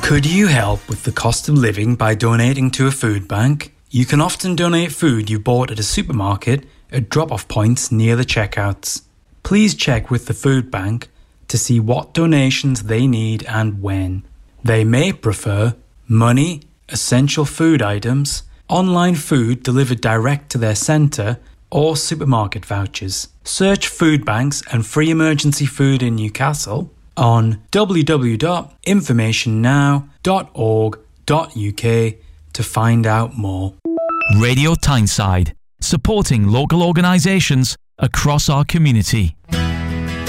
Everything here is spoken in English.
Could you help with the cost of living by donating to a food bank? You can often donate food you bought at a supermarket at drop-off points near the checkouts. Please check with the food bank to see what donations they need and when. They may prefer money, essential food items, online food delivered direct to their centre, or supermarket vouchers. Search food banks and free emergency food in Newcastle on www.informationnow.org.uk to find out more. Radio Tyneside, supporting local organisations across our community.